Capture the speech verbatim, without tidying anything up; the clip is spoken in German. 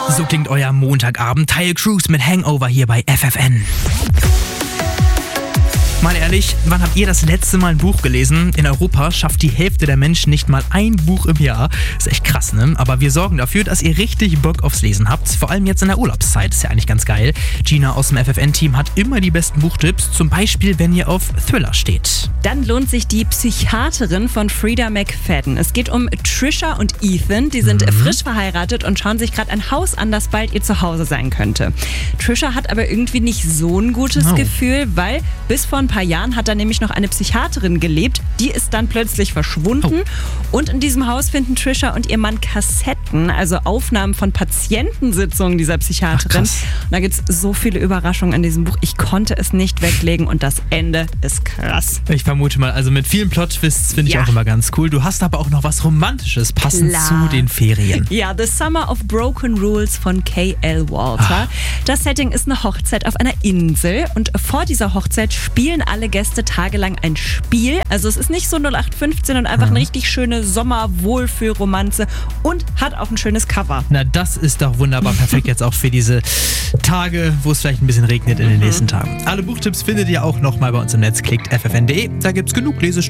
So klingt euer Montagabend. Tyle Cruz mit Hangover hier bei F F N. Mal ehrlich, wann habt ihr das letzte Mal ein Buch gelesen? In Europa schafft die Hälfte der Menschen nicht mal ein Buch im Jahr. Ist echt krass, ne? Aber wir sorgen dafür, dass ihr richtig Bock aufs Lesen habt. Vor allem jetzt in der Urlaubszeit. Ist ja eigentlich ganz geil. Gina aus dem F F N-Team hat immer die besten Buchtipps. Zum Beispiel, wenn ihr auf Thriller steht. Dann lohnt sich die Psychiaterin von Frida McFadden. Es geht um Trisha und Ethan. Die sind mhm. frisch verheiratet und schauen sich gerade ein Haus an, das bald ihr Zuhause sein könnte. Trisha hat aber irgendwie nicht so ein gutes Oh. Gefühl, weil bis vor ein paar Jahren hat da nämlich noch eine Psychiaterin gelebt. Die ist dann plötzlich verschwunden. Oh. Und in diesem Haus finden Trisha und ihr Mann Kassetten, also Aufnahmen von Patientensitzungen dieser Psychiaterin. Ach, und da gibt es so viele Überraschungen in diesem Buch. Ich konnte es nicht weglegen und das Ende ist krass. Ich vermute mal, also mit vielen Plot-Twists finde ich Ja. auch immer ganz cool. Du hast aber auch noch was Romantisches, passend Klar. zu den Ferien. Ja, The Summer of Broken Rules von K L Walter. Ah. Das Setting ist eine Hochzeit auf einer Insel und vor dieser Hochzeit spielen alle Gäste tagelang ein Spiel. Also es ist nicht so null acht fünfzehn und einfach Mhm. eine richtig schöne Sommer-Wohlfühl-Romanze und hat auch ein schönes Cover. Na, das ist doch wunderbar perfekt jetzt auch für diese Tage, wo es vielleicht ein bisschen regnet in den nächsten Tagen. Alle Buchtipps findet ihr auch nochmal bei uns im Netz. Klickt f f n punkt d e. Da gibt's genug Lesestoff